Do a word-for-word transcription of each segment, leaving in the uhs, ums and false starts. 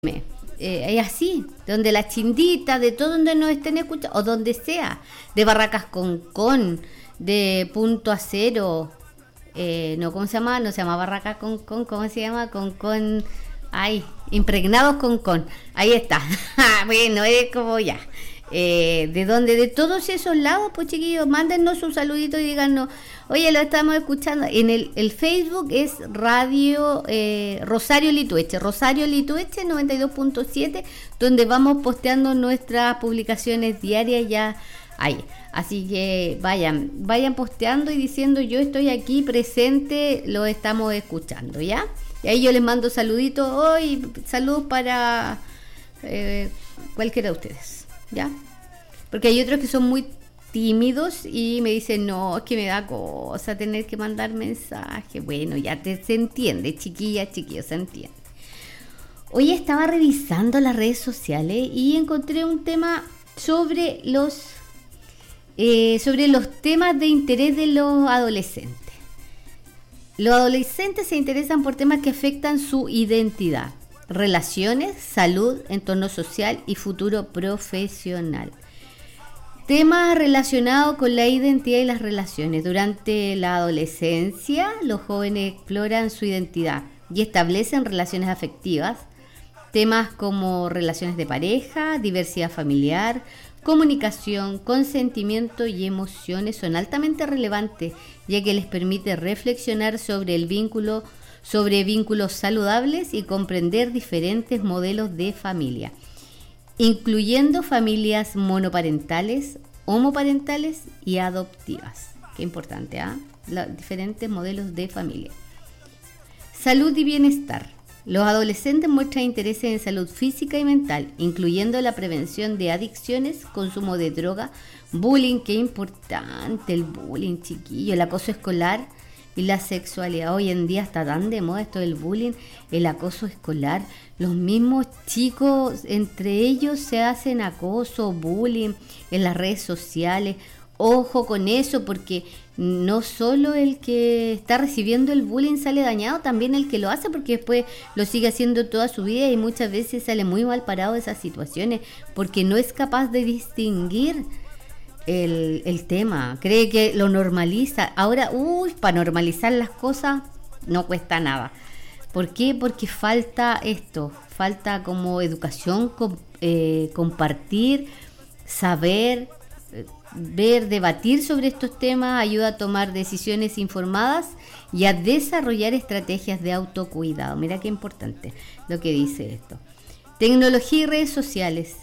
Eh, es así, donde la chindita, de todo donde nos estén escuchando, o donde sea, de Barracas Concón, de Punto Acero, eh, no, ¿cómo se llama? No se llama Barracas Concón, ¿cómo se llama? Concón, ay, Impregnados Concón, ahí está, bueno, es como ya, eh, de donde, de todos esos lados, pues chiquillos, mándennos un saludito y díganos, oye, lo estamos escuchando. En el, el Facebook es Radio eh, Rosario Litueche, Rosario Litueche noventa y dos punto siete, donde vamos posteando nuestras publicaciones diarias ya ahí. Así que vayan, vayan posteando y diciendo yo estoy aquí presente, lo estamos escuchando, ¿ya? Y ahí yo les mando saluditos hoy, saludos para eh, cualquiera de ustedes, ¿ya? Porque hay otros que son muy tímidos y me dicen, no, es que me da cosa tener que mandar mensajes. Bueno, ya te, se entiende, chiquilla, chiquillos, se entiende. Hoy estaba revisando las redes sociales y encontré un tema sobre los eh, sobre los temas de interés de los adolescentes. Los adolescentes se interesan por temas que afectan su identidad, relaciones, salud, entorno social y futuro profesional. Temas relacionados con la identidad y las relaciones. Durante la adolescencia, los jóvenes exploran su identidad y establecen relaciones afectivas. Temas como relaciones de pareja, diversidad familiar, comunicación, consentimiento y emociones son altamente relevantes, ya que les permite reflexionar sobre el vínculo, sobre vínculos saludables y comprender diferentes modelos de familia, incluyendo familias monoparentales, homoparentales y adoptivas. Qué importante, ¿ah? ¿eh? Los diferentes modelos de familia. Salud y bienestar. Los adolescentes muestran interés en salud física y mental, incluyendo la prevención de adicciones, consumo de droga, bullying, qué importante el bullying, chiquillo, el acoso escolar y la sexualidad. Hoy en día está tan de moda esto del bullying, el acoso escolar. Los mismos chicos, entre ellos se hacen acoso, bullying en las redes sociales. Ojo con eso, porque no solo el que está recibiendo el bullying sale dañado, también el que lo hace, porque después lo sigue haciendo toda su vida y muchas veces sale muy mal parado de esas situaciones, porque no es capaz de distinguir el, el tema, cree que lo normaliza. Ahora, uy, para normalizar las cosas no cuesta nada. ¿Por qué? Porque falta esto, falta como educación, com, eh, compartir, saber, eh, ver, debatir sobre estos temas, ayuda a tomar decisiones informadas y a desarrollar estrategias de autocuidado. Mira qué importante lo que dice esto. Tecnología y redes sociales.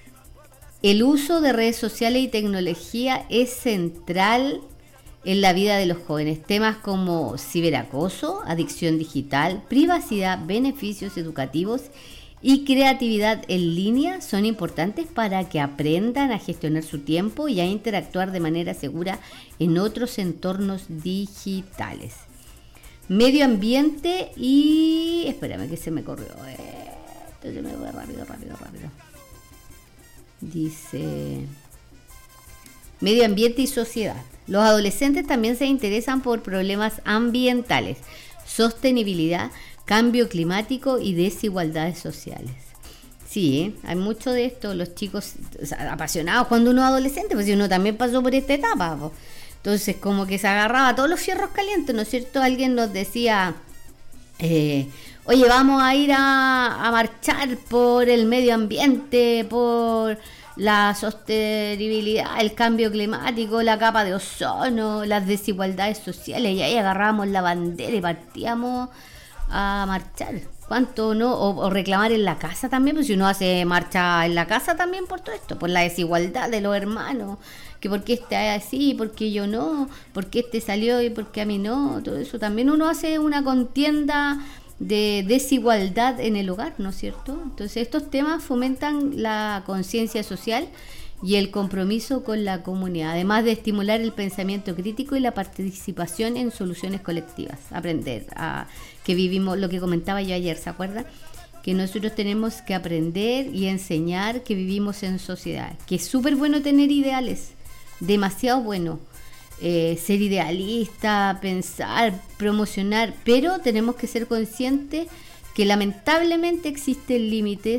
El uso de redes sociales y tecnología es central en la vida de los jóvenes. Temas como ciberacoso, adicción digital, privacidad, beneficios educativos y creatividad en línea son importantes para que aprendan a gestionar su tiempo y a interactuar de manera segura en otros entornos digitales. Medio ambiente y... Espérame que se me corrió. Esto se me va rápido, rápido, rápido. Dice... Medio ambiente y sociedad. Los adolescentes también se interesan por problemas ambientales, sostenibilidad, cambio climático y desigualdades sociales. Sí, ¿eh? Hay mucho de esto, los chicos, o sea, apasionados cuando uno es adolescente, pues si uno también pasó por esta etapa, pues. Entonces como que se agarraba a todos los fierros calientes, ¿no es cierto? Alguien nos decía, eh, oye, vamos a ir a, a marchar por el medio ambiente, por la sostenibilidad, el cambio climático, la capa de ozono, las desigualdades sociales, y ahí agarrábamos la bandera y partíamos a marchar. ¿Cuánto no? O, o reclamar en la casa también, pues si uno hace marcha en la casa también por todo esto, por la desigualdad de los hermanos, que por qué este es así, por qué yo no, por qué este salió y por qué a mí no, todo eso también uno hace una contienda de desigualdad en el hogar, ¿no es cierto? Entonces estos temas fomentan la conciencia social y el compromiso con la comunidad, además de estimular el pensamiento crítico y la participación en soluciones colectivas. Aprender a que vivimos, lo que comentaba yo ayer, ¿se acuerdan? Que nosotros tenemos que aprender y enseñar que vivimos en sociedad, que es súper bueno tener ideales, demasiado bueno, eh, ser idealista, pensar, promocionar, pero tenemos que ser conscientes que que lamentablemente existen límites